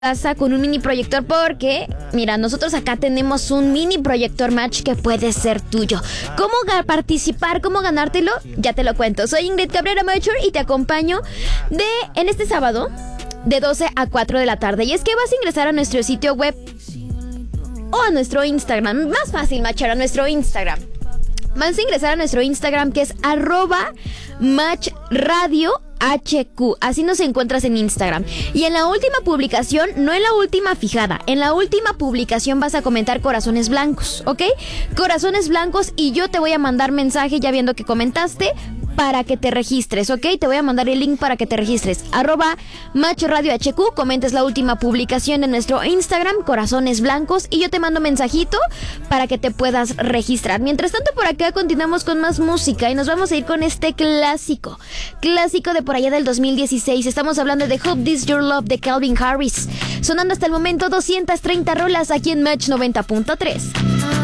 casa con un mini proyector porque, mira, nosotros acá tenemos un mini proyector Match que puede ser tuyo. ¿Cómo participar? ¿Cómo ganártelo? Ya te lo cuento. Soy Ingrid Cabrera Mature y te acompaño en este sábado de 12 a 4 de la tarde. Y es que vas a ingresar a nuestro sitio web o a nuestro Instagram. Más fácil, Matcher, a nuestro Instagram. Vas a ingresar a nuestro Instagram que es @MatchRadioHQ. Así nos encuentras en Instagram. Y en la última publicación, no en la última fijada, en la última publicación vas a comentar corazones blancos, ¿ok? Corazones blancos y yo te voy a mandar mensaje ya viendo que comentaste para que te registres, ¿ok? Te voy a mandar el link para que te registres. @MatchRadioHQ, comentes la última publicación de nuestro Instagram, corazones blancos, y yo te mando mensajito para que te puedas registrar. Mientras tanto, por acá continuamos con más música y nos vamos a ir con este clásico de por allá del 2016. Estamos hablando de Hope This Your Love de Calvin Harris. Sonando hasta el momento 230 rolas aquí en Match 90.3.